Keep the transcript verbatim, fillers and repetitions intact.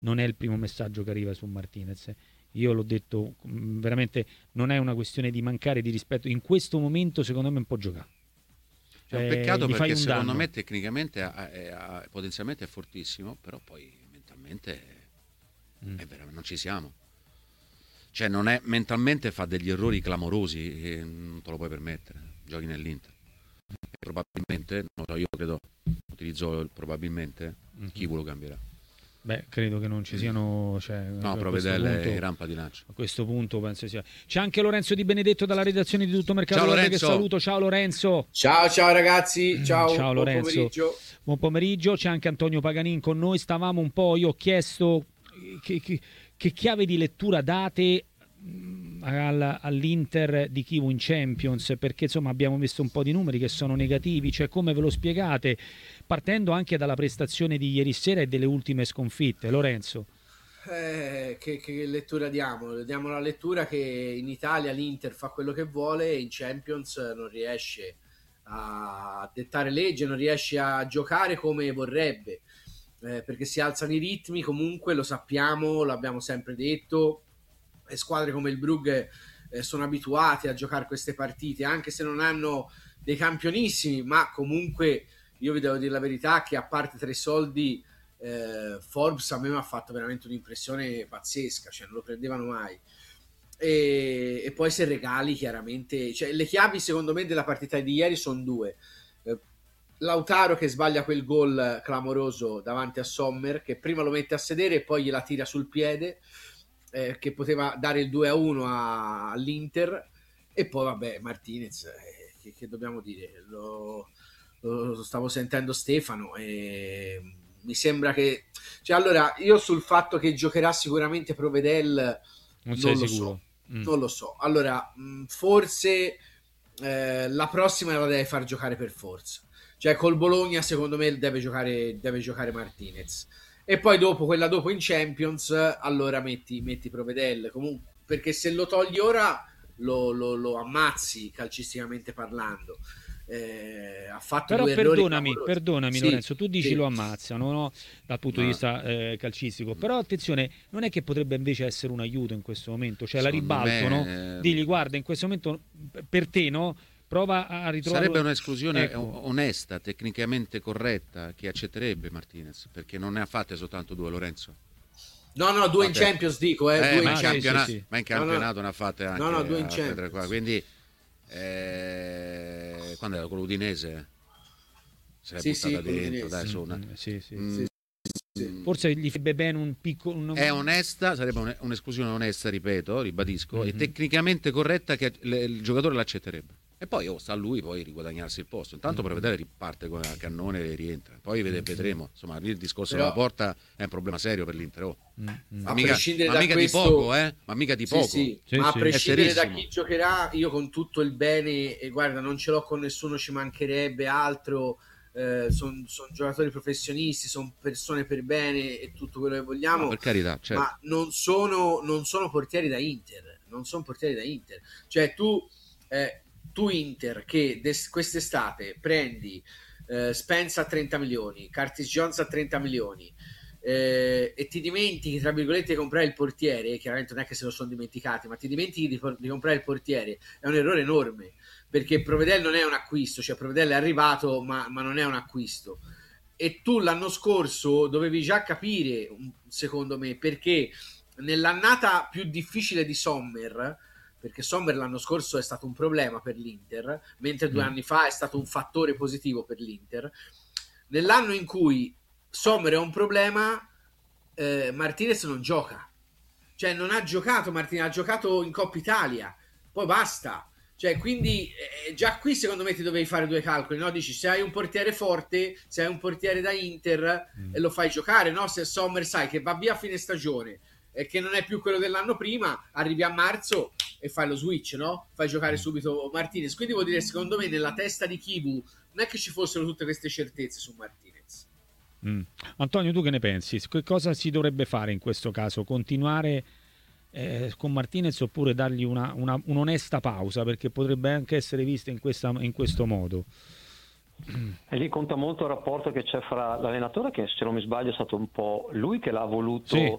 non è il primo messaggio che arriva su Martinez. Io l'ho detto, veramente non è una questione di mancare di rispetto. In questo momento, secondo me, è un po' giocato. È un peccato gli fai perché un secondo danno. me tecnicamente è, è, è, potenzialmente è fortissimo, però poi mentalmente Mm. è vero, non ci siamo. Cioè non è, mentalmente fa degli errori clamorosi e non te lo puoi permettere. Giochi nell'Inter. E probabilmente, non so, io credo, utilizzo il probabilmente, Mm-hmm. chi lo cambierà. Beh, credo che non ci siano, cioè, no, a Provedel rampa di lancio. A questo punto penso sia. C'è anche Lorenzo Di Benedetto dalla redazione di Tutto Mercato. Ciao Guarda Lorenzo. che saluto. Ciao Lorenzo. Ciao ciao ragazzi, ciao, ciao buon Lorenzo. pomeriggio. Buon pomeriggio. C'è anche Antonio Paganin con noi. Stavamo un po', io ho chiesto che, che, che chiave di lettura date all'Inter di Chivu in Champions, perché insomma abbiamo visto un po' di numeri che sono negativi, cioè come ve lo spiegate, partendo anche dalla prestazione di ieri sera e delle ultime sconfitte. Lorenzo, eh, che, che lettura diamo? Diamo la lettura che in Italia l'Inter fa quello che vuole e in Champions non riesce a dettare legge, non riesce a giocare come vorrebbe, eh, perché si alzano i ritmi, comunque lo sappiamo, l'abbiamo sempre detto. E squadre come il Brugge eh, sono abituate a giocare queste partite, anche se non hanno dei campionissimi, ma comunque io vi devo dire la verità che a parte tre soldi eh, Forbes a me mi ha fatto veramente un'impressione pazzesca, cioè non lo prendevano mai. E, e poi se regali chiaramente, cioè le chiavi secondo me della partita di ieri sono due. eh, Lautaro che sbaglia quel gol clamoroso davanti a Sommer, che prima lo mette a sedere e poi gliela tira sul piede, Eh, che poteva dare il due a uno a, all'Inter. E poi vabbè Martinez, eh, che, che dobbiamo dire, lo, lo stavo sentendo Stefano e mi sembra che, cioè, allora io sul fatto che giocherà sicuramente Provedel non, non sei lo sicuro? so mm. non lo so allora mh, forse eh, la prossima la deve far giocare per forza, cioè col Bologna secondo me deve giocare, deve giocare Martinez. E poi dopo, quella dopo in Champions, allora metti, metti Provedel. Comunque, perché se lo togli ora lo, lo, lo ammazzi calcisticamente parlando. Eh, ha fatto Però due perdonami, errori perdonami sì, Lorenzo, tu dici sì. lo ammazzano, no? Dal punto Ma... di vista eh, calcistico, però attenzione, non è che potrebbe invece essere un aiuto in questo momento, cioè Secondo la ribalto, me... no? Digli guarda, in questo momento per te, no? Prova a ritrovare. Sarebbe un'esclusione ecco. onesta, tecnicamente corretta, che accetterebbe Martinez, perché non ne ha fatte soltanto due, Lorenzo. No, no, due Vabbè. in Champions dico, eh, eh due ma, in in Champions. sì, sì. ma in campionato no, no. ne ha fatte anche. No, no, due in altre, Champions. Tre, quindi, eh, quando era con l'Udinese, se l'è sì, buttata sì, dentro, dai, su una... mm, sì, sì. Mm, sì, sì. Forse gli farebbe bene un piccolo. Un... È onesta, sarebbe un'esclusione onesta, ripeto, ribadisco, mm-hmm. e tecnicamente corretta che il giocatore l'accetterebbe. E poi oh, sta a lui poi riguadagnarsi il posto. Intanto mm-hmm. Provedel riparte con il cannone e rientra. Poi vede, vedremo. Insomma, lì il discorso Però... della porta è un problema serio per l'Inter. Oh. Mm-hmm. Ma mica, ma da mica questo... di poco, eh? Ma mica di poco. Sì, sì. Sì, ma sì. a prescindere da chi giocherà, io con tutto il bene, e guarda, non ce l'ho con nessuno, ci mancherebbe altro. Eh, sono son giocatori professionisti, sono persone per bene e tutto quello che vogliamo, no, per carità, certo. ma non sono, non sono portieri da Inter, non sono portieri da Inter. Cioè tu, eh, tu Inter che des- quest'estate prendi eh, Spence a trenta milioni, Curtis Jones a trenta milioni, eh, e ti dimentichi tra virgolette di comprare il portiere, chiaramente non è che se lo sono dimenticati, ma ti dimentichi di, di comprare il portiere, è un errore enorme, perché Provedel non è un acquisto, cioè Provedel è arrivato ma, ma non è un acquisto. E tu l'anno scorso dovevi già capire, secondo me, perché nell'annata più difficile di Sommer, perché Sommer l'anno scorso è stato un problema per l'Inter, mentre due mm. anni fa è stato un fattore positivo per l'Inter, nell'anno in cui Sommer è un problema, eh, Martinez non gioca, cioè non ha giocato Martinez, ha giocato in Coppa Italia, poi basta. Cioè, quindi eh, già qui secondo me ti dovevi fare due calcoli, no? Dici, se hai un portiere forte, se hai un portiere da Inter mm. e lo fai giocare, no? Se Sommer sai che va via a fine stagione e che non è più quello dell'anno prima, arrivi a marzo e fai lo switch, no? Fai giocare subito Martinez. Quindi vuol dire, secondo me, nella testa di Chivu non è che ci fossero tutte queste certezze su Martinez. Mm. Antonio, tu che ne pensi? Che cosa si dovrebbe fare in questo caso? Continuare Eh, con Martinez oppure dargli una, una, un'onesta pausa, perché potrebbe anche essere vista in, questa, in questo modo? E lì conta molto il rapporto che c'è fra l'allenatore, che se non mi sbaglio è stato un po' lui che l'ha voluto Sì,